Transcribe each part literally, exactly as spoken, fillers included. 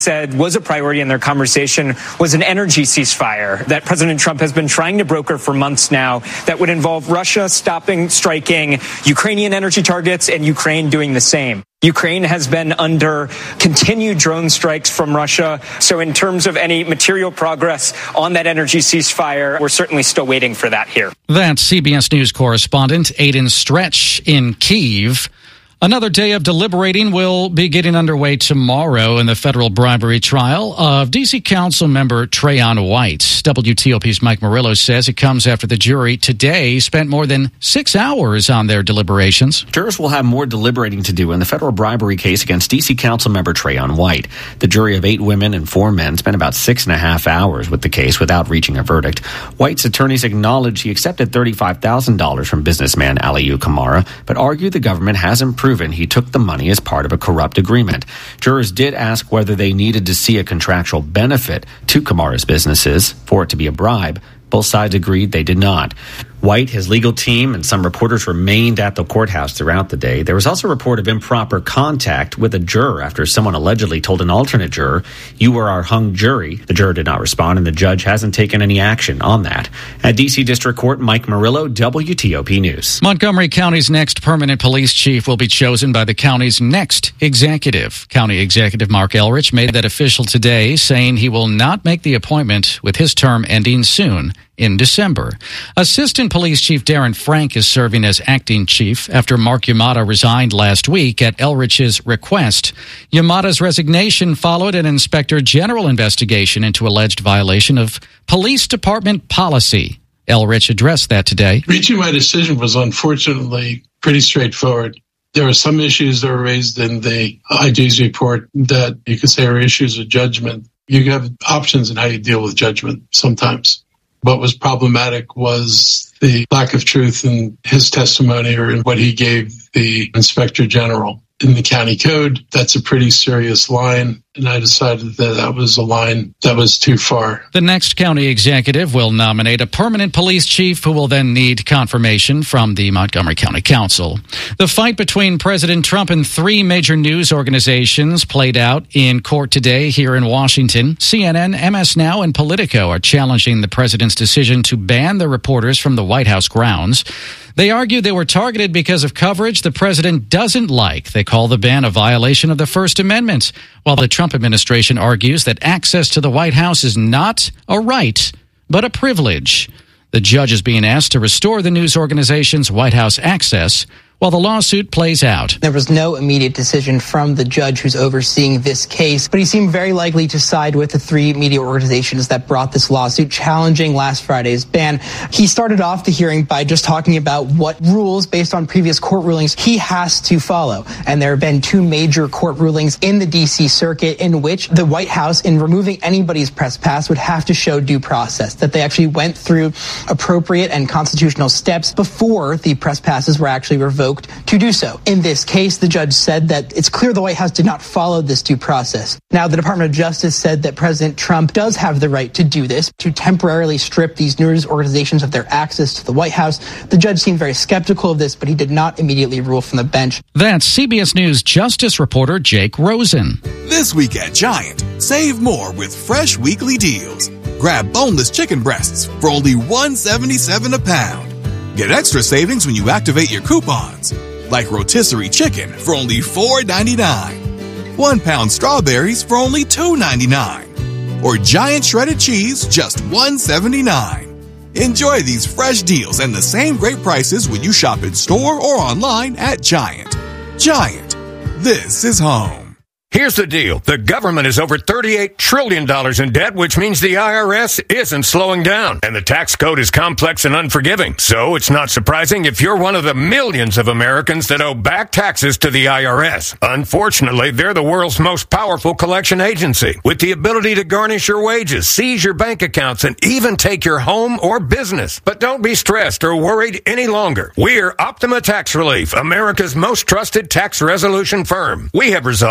said was a priority in their conversation was an energy ceasefire that President Trump has been trying to broker for months now that would involve Russia stopping striking Ukrainian energy targets and Ukraine doing the same. Ukraine has been under continued drone strikes from Russia. So in terms of any material progress on that energy ceasefire, we're certainly still waiting for that here. That's C B S News correspondent Aidan Stretch in Kyiv. Another day of deliberating will be getting underway tomorrow in the federal bribery trial of D C Council member Trayon White. W T O P's Mike Murillo says it comes after the jury today spent more than six hours on their deliberations. Jurors will have more deliberating to do in the federal bribery case against D C Council member Trayon White. The jury of eight women and four men spent about six and a half hours with the case without reaching a verdict. White's attorneys acknowledged he accepted thirty-five thousand dollars from businessman Aliyu Kamara, but argued the government hasn't proven he took the money as part of a corrupt agreement. Jurors did ask whether they needed to see a contractual benefit to Kamara's businesses for it to be a bribe. Both sides agreed they did not. White, his legal team, and some reporters remained at the courthouse throughout the day. There was also a report of improper contact with a juror after someone allegedly told an alternate juror, "You were our hung jury." The juror did not respond, and the judge hasn't taken any action on that. At D C District Court, Mike Murillo, W T O P News. Montgomery County's next permanent police chief will be chosen by the county's next executive. County Executive Mark Elrich made that official today, saying he will not make the appointment with his term ending soon in December. Assistant Police Chief Darren Frank is serving as acting chief after Mark Yamada resigned last week at Elrich's request. Yamada's resignation followed an Inspector General investigation into alleged violation of police department policy. Elrich addressed that today. Reaching my decision was unfortunately pretty straightforward. There were some issues that were raised in the I G's report that you could say are issues of judgment. You have options in how you deal with judgment sometimes. What was problematic was the lack of truth in his testimony or in what he gave the Inspector General. In the county code, that's a pretty serious line, and I decided that that was a line that was too far. The next county executive will nominate a permanent police chief who will then need confirmation from the Montgomery County Council. The fight between President Trump and three major news organizations played out in court today here in Washington. C N N, M S Now, and Politico are challenging the president's decision to ban the reporters from the White House grounds. They argue they were targeted because of coverage the president doesn't like. They call the ban a violation of the First Amendment, while the Trump administration argues that access to the White House is not a right, but a privilege. The judge is being asked to restore the news organization's White House access while the lawsuit plays out. There was no immediate decision from the judge who's overseeing this case, but he seemed very likely to side with the three media organizations that brought this lawsuit, challenging last Friday's ban. He started off the hearing by just talking about what rules, based on previous court rulings, he has to follow. And there have been two major court rulings in the D C circuit in which the White House, in removing anybody's press pass, would have to show due process, that they actually went through appropriate and constitutional steps before the press passes were actually revoked to do so. In this case, the judge said that it's clear the White House did not follow this due process. Now, the Department of Justice said that President Trump does have the right to do this, to temporarily strip these news organizations of their access to the White House. The judge seemed very skeptical of this, but he did not immediately rule from the bench. That's C B S News Justice reporter Jake Rosen. This week at Giant, save more with fresh weekly deals. Grab boneless chicken breasts for only one dollar and seventy-seven cents a pound. Get extra savings when you activate your coupons, like rotisserie chicken for only four dollars and ninety-nine cents, one pound strawberries for only two dollars and ninety-nine cents, or giant shredded cheese just one dollar and seventy-nine cents. Enjoy these fresh deals and the same great prices when you shop in store or online at Giant. Giant, this is home. Here's the deal. The government is over thirty-eight trillion dollars in debt, which means the I R S isn't slowing down. And the tax code is complex and unforgiving. So it's not surprising if you're one of the millions of Americans that owe back taxes to the I R S. Unfortunately, they're the world's most powerful collection agency, with the ability to garnish your wages, seize your bank accounts, and even take your home or business. But don't be stressed or worried any longer. We're Optima Tax Relief, America's most trusted tax resolution firm. We have resolved over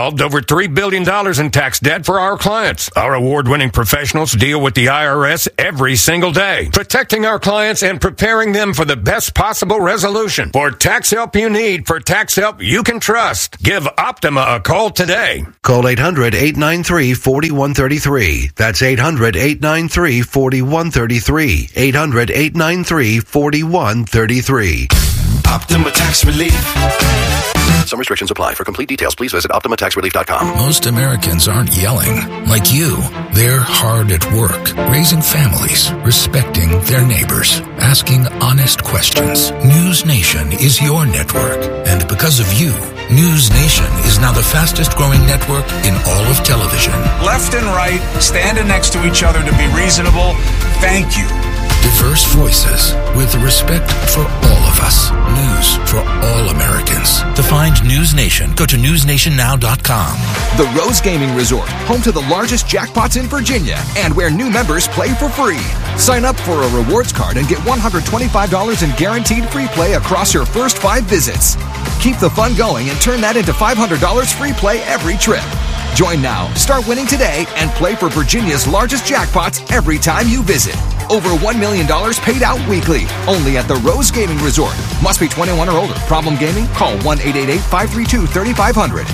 three billion dollars in tax debt for our clients. Our award-winning professionals deal with the I R S every single day, protecting our clients and preparing them for the best possible resolution. For tax help you need, for tax help you can trust, give Optima a call today. Call eight hundred, eight nine three, four one three three. That's eight hundred, eight nine three, four one three three. eight hundred, eight nine three, four one three three. Optima Tax Relief. Some restrictions apply. For complete details, please visit Optima Tax Relief dot com. Most Americans aren't yelling like you. They're hard at work, raising families, respecting their neighbors, asking honest questions. News Nation is your network. And because of you, News Nation is now the fastest growing network in all of television. Left and right, standing next to each other to be reasonable. Thank you. Diverse voices with respect for all of us. News for all Americans. To find News Nation, go to news nation now dot com. The Rose Gaming Resort, home to the largest jackpots in Virginia and where new members play for free. Sign up for a rewards card and get one hundred twenty-five dollars in guaranteed free play across your first five visits. Keep the fun going and turn that into five hundred dollars free play every trip. Join now, start winning today, and play for Virginia's largest jackpots every time you visit. Over one million dollars paid out weekly, only at the Rose Gaming Resort. Must be twenty-one or older. Problem gaming? Call one eight eight eight, five three two, three five zero zero.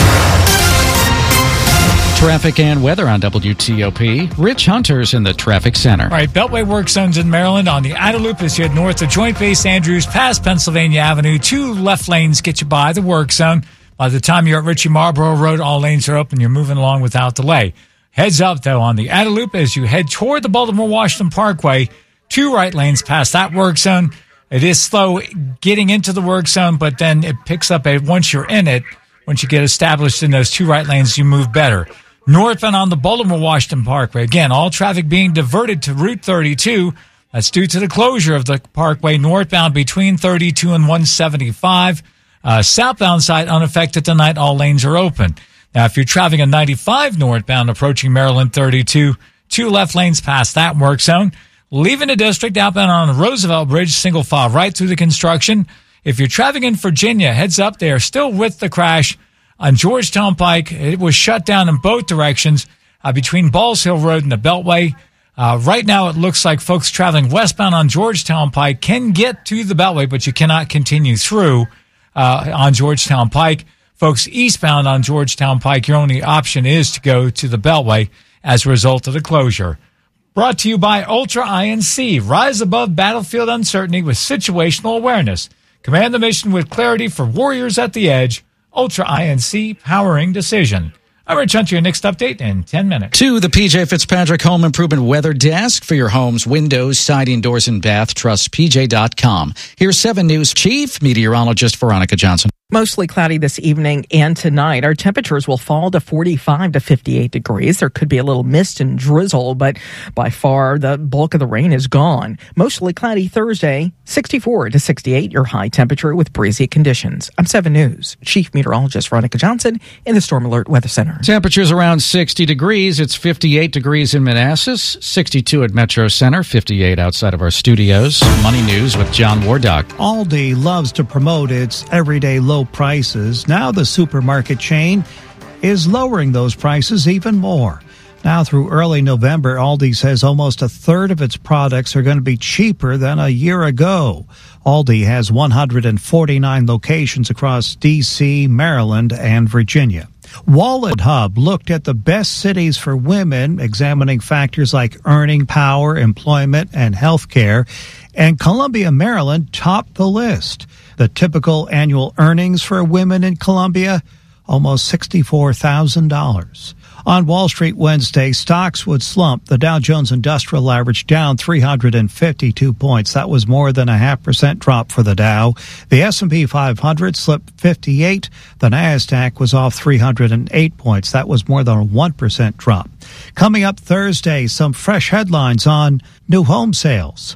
Traffic and weather on W T O P. Rich Hunter's in the traffic center. All right, Beltway work zones in Maryland on the Outer Loop as you head north of Joint Base Andrews past Pennsylvania Avenue. Two left lanes get you by the work zone. By the time you're at Ritchie Marlboro Road, all lanes are open. You're moving along without delay. Heads up, though, on the Outer Loop as you head toward the Baltimore-Washington Parkway. Two right lanes past that work zone. It is slow getting into the work zone, but then it picks up a, once you're in it, once you get established in those two right lanes, you move better. Northbound on the Baltimore-Washington Parkway. Again, all traffic being diverted to Route thirty-two. That's due to the closure of the parkway northbound between thirty-two and one seventy-five. Uh, southbound side unaffected tonight. All lanes are open. Now, if you're traveling on ninety-five northbound approaching Maryland thirty-two, two left lanes past that work zone. Leaving the district outbound on the Roosevelt Bridge, single file right through the construction. If you're traveling in Virginia, heads up, they are still with the crash on Georgetown Pike. It was shut down in both directions uh, between Balls Hill Road and the Beltway. Uh, right now, it looks like folks traveling westbound on Georgetown Pike can get to the Beltway, but you cannot continue through uh, on Georgetown Pike. Folks eastbound on Georgetown Pike, your only option is to go to the Beltway as a result of the closure. Brought to you by Ultra I N C. Rise above battlefield uncertainty with situational awareness. Command the mission with clarity for warriors at the edge. Ultra I N C, powering decision. I'm Rich Hunter, your next update in ten minutes. To the P J Fitzpatrick Home Improvement Weather Desk for your home's windows, siding, doors, and bath. Trust P J dot com. Here's seven News Chief Meteorologist Veronica Johnson. Mostly cloudy this evening and tonight. Our temperatures will fall to forty-five to fifty-eight degrees. There could be a little mist and drizzle, but by far the bulk of the rain is gone. Mostly cloudy Thursday, sixty-four to sixty-eight, your high temperature with breezy conditions. I'm seven News Chief Meteorologist Veronica Johnson in the Storm Alert Weather Center. Temperatures around sixty degrees. It's fifty-eight degrees in Manassas, sixty-two at Metro Center, fifty-eight outside of our studios. Money News with John Wardock. Aldi loves to promote its everyday low prices. Now the supermarket chain is lowering those prices even more. Now through early November, Aldi says almost a third of its products are going to be cheaper than a year ago. Aldi has one hundred forty-nine locations across D C, Maryland, and Virginia. Wallet Hub looked at the best cities for women, examining factors like earning power, employment, and health care, and Columbia, Maryland topped the list. The typical annual earnings for women in Columbia, almost sixty-four thousand dollars. On Wall Street Wednesday, stocks would slump. The Dow Jones Industrial Average down three hundred fifty-two points. That was more than a half percent drop for the Dow. The S and P five hundred slipped fifty-eight. The Nasdaq was off three hundred eight points. That was more than a one percent drop. Coming up Thursday, some fresh headlines on new home sales.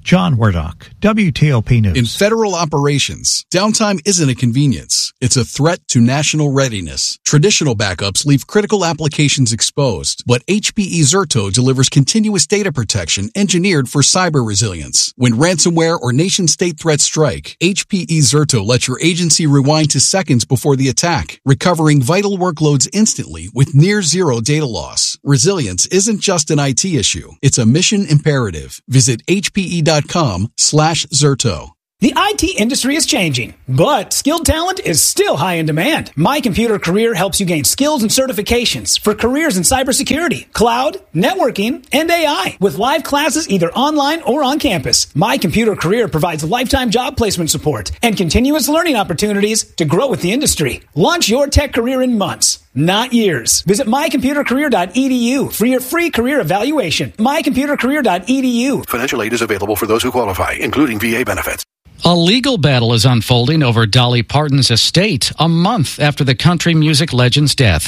John Wardock, W T O P News. In federal operations, downtime isn't a convenience. It's a threat to national readiness. Traditional backups leave critical applications exposed, but H P E Zerto delivers continuous data protection engineered for cyber resilience. When ransomware or nation-state threats strike, H P E Zerto lets your agency rewind to seconds before the attack, recovering vital workloads instantly with near zero data loss. Resilience isn't just an I T issue. It's a mission imperative. Visit H P E dot com slash Zerto. The I T industry is changing, but skilled talent is still high in demand. My Computer Career helps you gain skills and certifications for careers in cybersecurity, cloud, networking, and A I, with live classes either online or on campus. My Computer Career provides lifetime job placement support and continuous learning opportunities to grow with the industry. Launch your tech career in months, not years. Visit my computer career dot e d u for your free career evaluation. my computer career dot e d u. Financial aid is available for those who qualify, including V A benefits. A legal battle is unfolding over Dolly Parton's estate a month after the country music legend's death.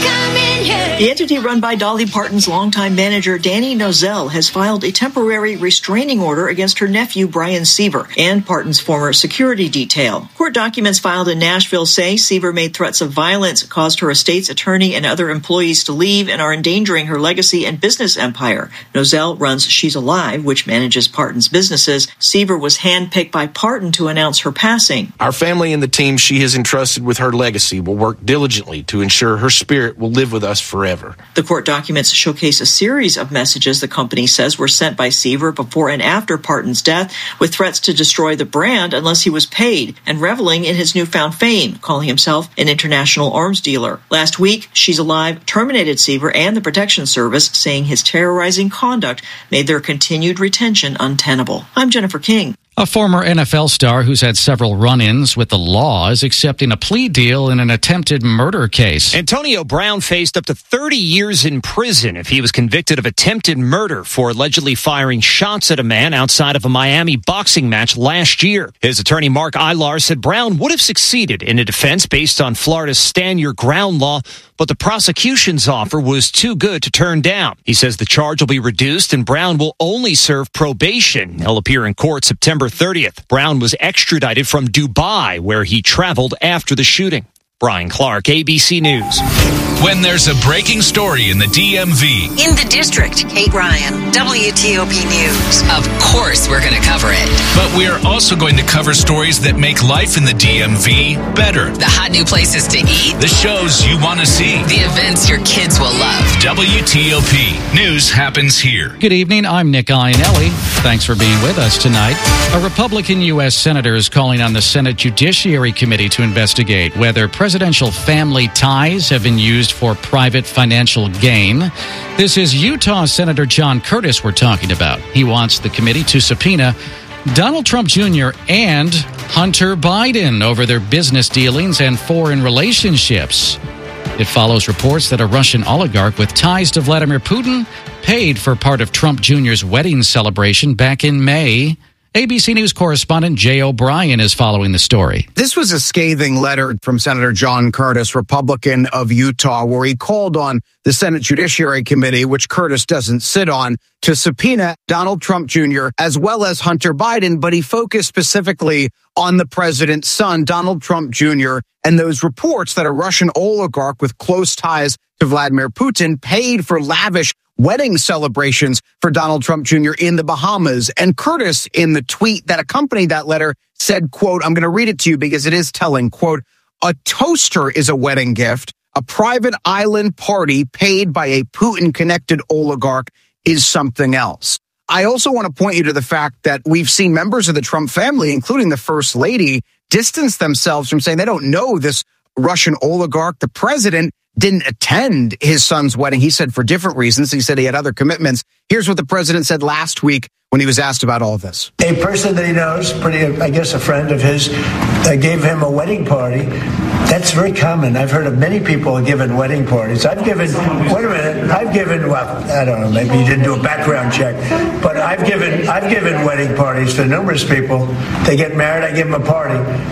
The entity run by Dolly Parton's longtime manager, Danny Nozell, has filed a temporary restraining order against her nephew, Brian Seaver, and Parton's former security detail. Court documents filed in Nashville say Seaver made threats of violence, caused her estate's attorney and other employees to leave, and are endangering her legacy and business empire. Nozell runs She's Alive, which manages Parton's businesses. Seaver was handpicked by Parton to announce her passing. Our family and the team she has entrusted with her legacy will work diligently to ensure her spirit will live with us forever. The court documents showcase a series of messages the company says were sent by Seaver before and after Parton's death, with threats to destroy the brand unless he was paid, and reveling in his newfound fame, calling himself an international arms dealer. Last week, She's Alive terminated Seaver and the Protection Service, saying his terrorizing conduct made their continued retention untenable. I'm Jennifer King. A former N F L star who's had several run-ins with the law is accepting a plea deal in an attempted murder case. Antonio Brown faced up to thirty years in prison if he was convicted of attempted murder for allegedly firing shots at a man outside of a Miami boxing match last year. His attorney Mark Ilar said Brown would have succeeded in a defense based on Florida's Stand Your Ground law, but the prosecution's offer was too good to turn down. He says the charge will be reduced and Brown will only serve probation. He'll appear in court September thirtieth. Brown was extradited from Dubai, where he traveled after the shooting. Brian Clark, A B C News. When there's a breaking story in the D M V. In the district, Kate Ryan, W T O P News. Of course we're going to cover it. But we're also going to cover stories that make life in the D M V better. The hot new places to eat. The shows you want to see. The events your kids will love. W T O P News happens here. Good evening, I'm Nick Iannelli. Thanks for being with us tonight. A Republican U S senator is calling on the Senate Judiciary Committee to investigate whether presidential family ties have been used for private financial gain. This is Utah Senator John Curtis we're talking about. He wants the committee to subpoena Donald Trump Junior and Hunter Biden over their business dealings and foreign relationships. It follows reports that a Russian oligarch with ties to Vladimir Putin paid for part of Trump Junior's wedding celebration back in May. A B C News correspondent Jay O'Brien is following the story. This was a scathing letter from Senator John Curtis, Republican of Utah, where he called on the Senate Judiciary Committee, which Curtis doesn't sit on, to subpoena Donald Trump Junior as well as Hunter Biden, but he focused specifically on the president's son, Donald Trump Junior, and those reports that a Russian oligarch with close ties to Vladimir Putin paid for lavish wedding celebrations for Donald Trump Junior in the Bahamas. And Curtis, in the tweet that accompanied that letter, said, quote, I'm going to read it to you because it is telling, quote, a toaster is a wedding gift. A private island party paid by a Putin-connected oligarch is something else. I also want to point you to the fact that we've seen members of the Trump family, including the First Lady, distance themselves from saying they don't know this Russian oligarch. The president didn't attend his son's wedding. He said for different reasons. He said he had other commitments. Here's what the president said last week when he was asked about all of this. A person that he knows, pretty, I guess a friend of his, uh, gave him a wedding party. That's very common. I've heard of many people giving wedding parties. I've given, wait a minute, I've given, well, I don't know, maybe you didn't do a background check, but I've given, I've given wedding parties to numerous people. They get married, I give them a party. Uh,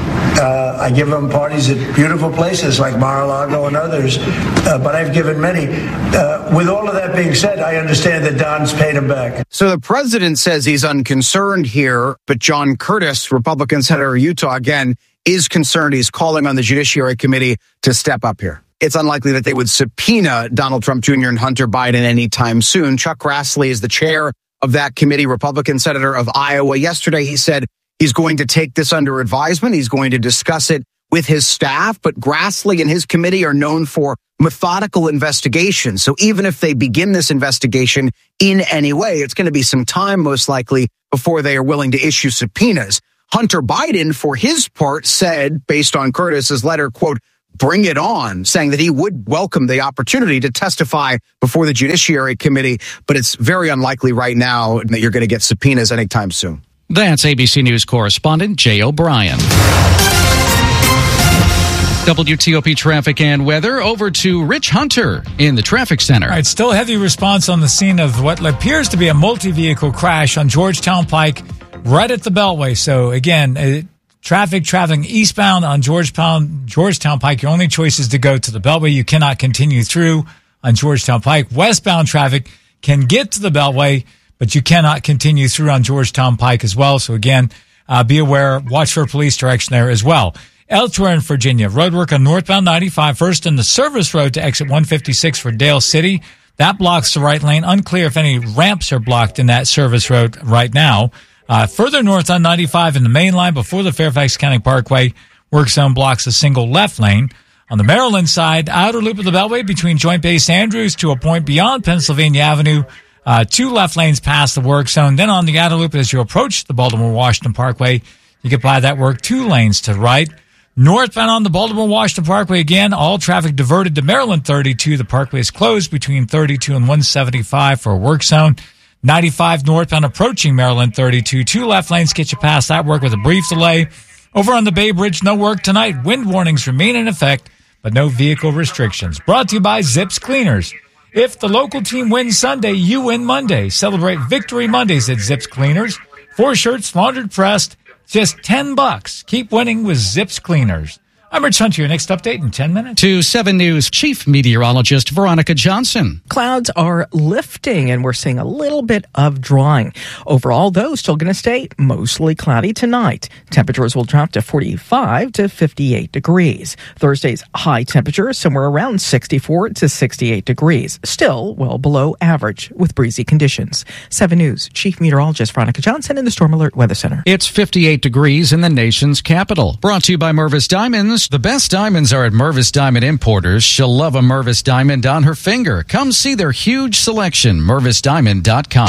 Uh, I give them parties at beautiful places like Mar-a-Lago and others, uh, but I've given many. Uh, with all of that being said, I understand that Don's paid him back. So the president says he's unconcerned here, but John Curtis, Republican senator of Utah, again, is concerned. He's calling on the Judiciary Committee to step up here. It's unlikely that they would subpoena Donald Trump Junior and Hunter Biden anytime soon. Chuck Grassley is the chair of that committee, Republican senator of Iowa. Yesterday, he said he's going to take this under advisement. He's going to discuss it with his staff. But Grassley and his committee are known for methodical investigations. So even if they begin this investigation in any way, it's going to be some time, most likely, before they are willing to issue subpoenas. Hunter Biden, for his part, said, based on Curtis's letter, quote, bring it on, saying that he would welcome the opportunity to testify before the Judiciary Committee. But it's very unlikely right now that you're going to get subpoenas anytime soon. That's A B C News correspondent Jay O'Brien. W T O P traffic and weather. Over to Rich Hunter in the traffic center. All right, still heavy response on the scene of what appears to be a multi-vehicle crash on Georgetown Pike right at the Beltway. So again, uh, traffic traveling eastbound on Georgetown, Georgetown Pike, your only choice is to go to the Beltway. You cannot continue through on Georgetown Pike. Westbound traffic can get to the Beltway, but you cannot continue through on Georgetown Pike as well. So again, uh, be aware, watch for police direction there as well. Elsewhere in Virginia, roadwork on northbound ninety-five, first in the service road to exit one fifty-six for Dale City. That blocks the right lane. Unclear if any ramps are blocked in that service road right now. Uh, further north on ninety-five in the main line before the Fairfax County Parkway, work zone blocks a single left lane. On the Maryland side, outer loop of the Beltway between Joint Base Andrews to a point beyond Pennsylvania Avenue, uh, two left lanes past the work zone. Then on the outer loop as you approach the Baltimore-Washington Parkway, you get by that work, two lanes to the right. Northbound on the Baltimore-Washington Parkway, again, all traffic diverted to Maryland thirty-two. The parkway is closed between thirty-two and one seventy-five for a work zone. ninety-five northbound approaching Maryland thirty-two. Two left lanes get you past that work with a brief delay. Over on the Bay Bridge, no work tonight. Wind warnings remain in effect, but no vehicle restrictions. Brought to you by Zips Cleaners. If the local team wins Sunday, you win Monday. Celebrate Victory Mondays at Zips Cleaners. Four shirts, laundered, pressed. Just ten bucks. Keep winning with Zips Cleaners. I'm Rich Hunter. Your next update in ten minutes. To seven News Chief Meteorologist Veronica Johnson. Clouds are lifting, and we're seeing a little bit of drying. Overall, though, still going to stay mostly cloudy tonight. Temperatures will drop to forty-five to fifty-eight degrees. Thursday's high temperature is somewhere around sixty-four to sixty-eight degrees. Still well below average with breezy conditions. seven News Chief Meteorologist Veronica Johnson in the Storm Alert Weather Center. It's fifty-eight degrees in the nation's capital. Brought to you by Mervis Diamonds. The best diamonds are at Mervis Diamond Importers. She'll love a Mervis diamond on her finger. Come see their huge selection. Mervis Diamond dot com.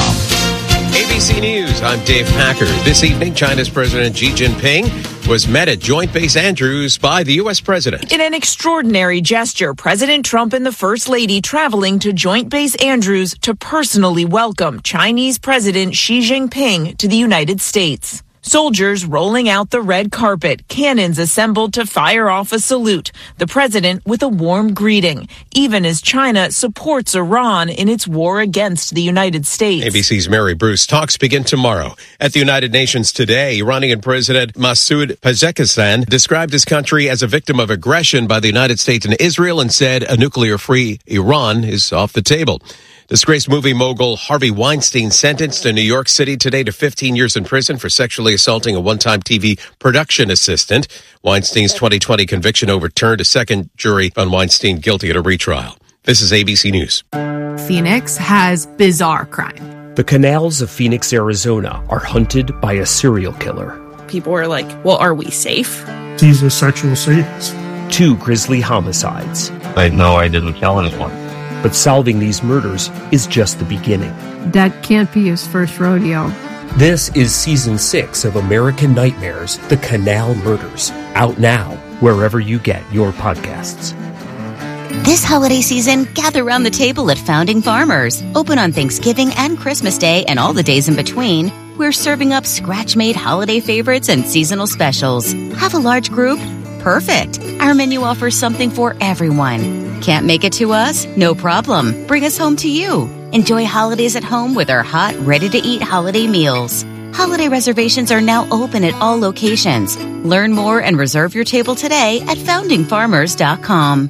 A B C News, I'm Dave Packer. This evening, China's President Xi Jinping was met at Joint Base Andrews by the U S President. In an extraordinary gesture, President Trump and the First Lady traveling to Joint Base Andrews to personally welcome Chinese President Xi Jinping to the United States. Soldiers rolling out the red carpet, cannons assembled to fire off a salute, the president with a warm greeting, even as China supports Iran in its war against the United States. A B C's Mary Bruce. Talks begin tomorrow. At the United Nations today, Iranian President Masoud Pezeshkian described his country as a victim of aggression by the United States and Israel and said a nuclear-free Iran is off the table. Disgraced movie mogul Harvey Weinstein sentenced in New York City today to fifteen years in prison for sexually assaulting a one-time T V production assistant. Weinstein's twenty twenty conviction overturned. A second jury found Weinstein guilty at a retrial. This is A B C News. Phoenix has bizarre crime. The canals of Phoenix, Arizona are hunted by a serial killer. People are like, well, are we safe? These are sexual sadists. Two grisly homicides. I know I didn't kill anyone. But solving these murders is just the beginning. That can't be his first rodeo. This is season six of American Nightmares, The Canal Murders. Out now, wherever you get your podcasts. This holiday season, gather around the table at Founding Farmers. Open on Thanksgiving and Christmas Day and all the days in between. We're serving up scratch-made holiday favorites and seasonal specials. Have a large group? Perfect. Our menu offers something for everyone. Can't make it to us? No problem. Bring us home to you. Enjoy holidays at home with our hot, ready-to-eat holiday meals. Holiday reservations are now open at all locations. Learn more and reserve your table today at founding farmers dot com.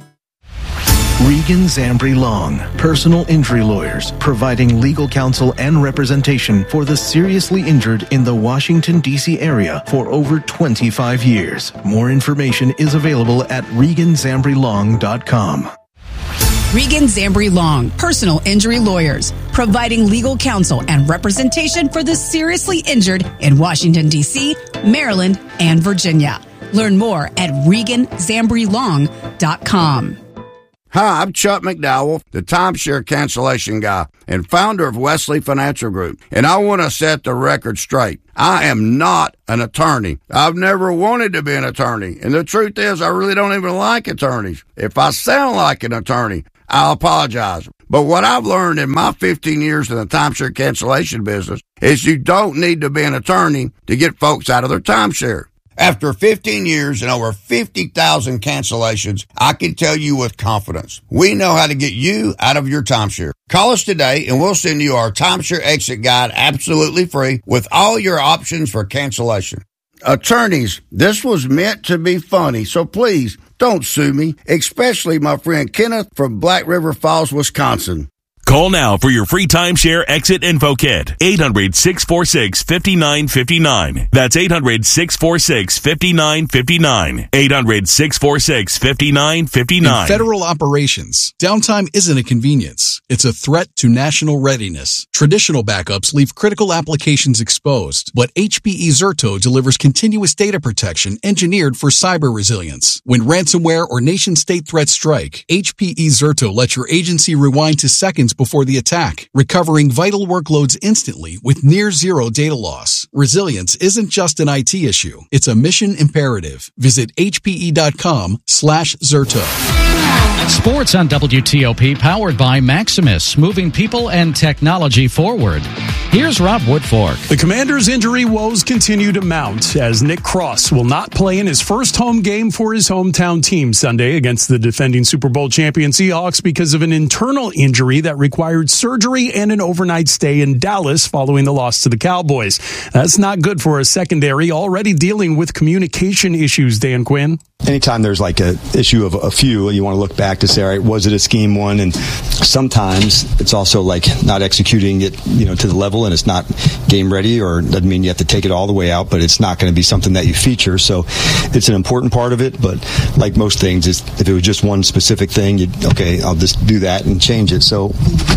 Regan Zambri Long, personal injury lawyers, providing legal counsel and representation for the seriously injured in the Washington, D C area for over twenty-five years. More information is available at regan zambri long dot com. Regan Zambri Long, personal injury lawyers, providing legal counsel and representation for the seriously injured in Washington, D C, Maryland, and Virginia. Learn more at regan zambri long dot com. Hi, I'm Chuck McDowell, the timeshare cancellation guy and founder of Wesley Financial Group, and I want to set the record straight. I am not an attorney. I've never wanted to be an attorney, and the truth is I really don't even like attorneys. If I sound like an attorney, I'll apologize. But what I've learned in my fifteen years in the timeshare cancellation business is you don't need to be an attorney to get folks out of their timeshare. After fifteen years and over fifty thousand cancellations, I can tell you with confidence, we know how to get you out of your timeshare. Call us today and we'll send you our timeshare exit guide absolutely free with all your options for cancellation. Attorneys, this was meant to be funny, so please don't sue me, especially my friend Kenneth from Black River Falls, Wisconsin. Call now for your free timeshare exit info kit. eight hundred, six four six, five nine five nine. That's eight hundred, six four six, five nine five nine. eight hundred, six four six, five nine five nine. In federal operations, downtime isn't a convenience. It's a threat to national readiness. Traditional backups leave critical applications exposed, but H P E Zerto delivers continuous data protection engineered for cyber resilience. When ransomware or nation-state threats strike, H P E Zerto lets your agency rewind to seconds before the attack, recovering vital workloads instantly with near zero data loss. Resilience isn't just an I T issue. It's a mission imperative. Visit hpe.com slash Zerto. Sports on W T O P, powered by Maximus, moving people and technology forward. Here's Rob Woodfork. The Commanders' injury woes continue to mount as Nick Cross will not play in his first home game for his hometown team Sunday against the defending Super Bowl champion Seahawks because of an internal injury that required surgery and an overnight stay in Dallas following the loss to the Cowboys. That's not good for a secondary already dealing with communication issues, Dan Quinn. Anytime there's like a issue of a few, you want to look back to say, all right, was it a scheme one? And sometimes it's also like not executing it, you know, to the level, and it's not game ready, or doesn't mean you have to take it all the way out, but it's not going to be something that you feature. So it's an important part of it. But like most things, it's, if it was just one specific thing, you'd, okay, I'll just do that and change it. So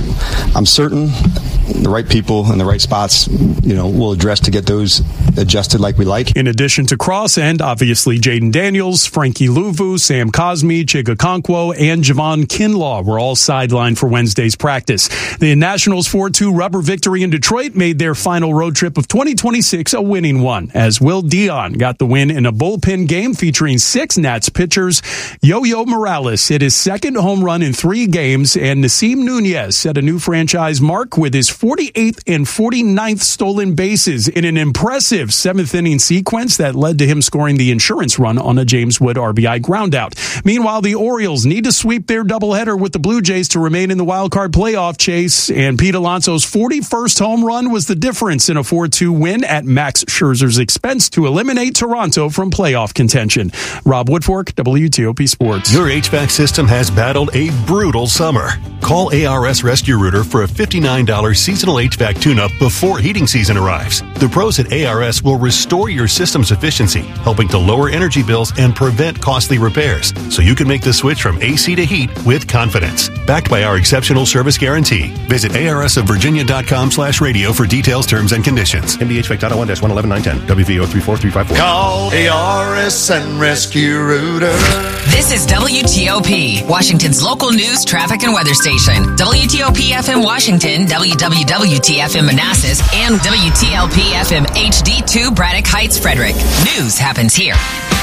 I'm certain the right people in the right spots, you know, will address to get those adjusted like we like. In addition to Cross and obviously Jaden Daniels, Frankie Luvu, Sam Cosme, Chig Okonkwo, and Javon Kinlaw were all sidelined for Wednesday's practice. The Nationals' four two rubber victory in Detroit made their final road trip of twenty twenty-six a winning one, as Will Dion got the win in a bullpen game featuring six Nats pitchers. Yo-Yo Morales hit his second home run in three games, and Nasim Nunez set a new franchise mark with his forty-eighth and forty-ninth stolen bases in an impressive seventh-inning sequence that led to him scoring the insurance run on a James Wood R B I groundout. Meanwhile, the Orioles need to sweep their doubleheader with the Blue Jays to remain in the wild-card playoff chase, and Pete Alonso's forty-first home run was the difference in a four two win at Max Scherzer's expense to eliminate Toronto from playoff contention. Rob Woodfork, W T O P Sports. Your H V A C system has battled a brutal summer. Call A R S Rescue Rooter for a fifty-nine dollars seasonal H V A C tune-up before heating season arrives. The pros at A R S will restore your system's efficiency, helping to lower energy bills and prevent costly repairs, so you can make the switch from A C to heat with confidence. Backed by our exceptional service guarantee. Visit A R S of Virginia dot com slash radio for details, terms, and conditions. M D H V A C dot one dash one eleven nine ten. W V O three four three five four. Call A R S and Rescue Rooter. This is W T O P, Washington's local news, traffic, and weather station. W T O P F M Washington, W W W T F M Manassas, and W T L P F M H D two Braddock Heights, Frederick. News happens here.